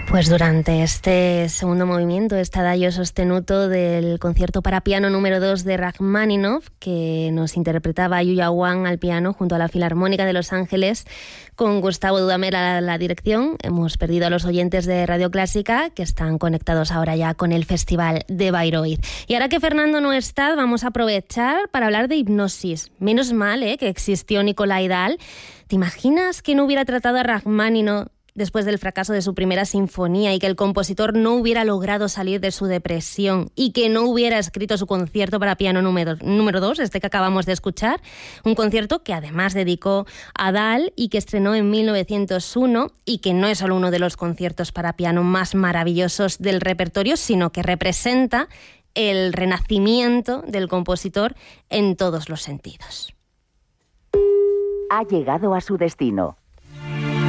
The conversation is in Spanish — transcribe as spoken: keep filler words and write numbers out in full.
Pues durante este segundo movimiento, este adagio sostenuto del concierto para piano número dos de Rachmaninoff, que nos interpretaba Yuya Wang al piano junto a la Filarmónica de Los Ángeles, con Gustavo Dudamel a la dirección, hemos perdido a los oyentes de Radio Clásica, que están conectados ahora ya con el Festival de Bayreuth. Y ahora que Fernando no está, vamos a aprovechar para hablar de hipnosis. Menos mal ¿eh? que existió Nikolai Dahl. ¿Te imaginas que no hubiera tratado a Rachmaninoff después del fracaso de su primera sinfonía y que el compositor no hubiera logrado salir de su depresión y que no hubiera escrito su concierto para piano número, número dos, este que acabamos de escuchar? Un concierto que además dedicó a Dahl y que estrenó en mil novecientos uno y que no es solo uno de los conciertos para piano más maravillosos del repertorio, sino que representa el renacimiento del compositor en todos los sentidos. Ha llegado a su destino.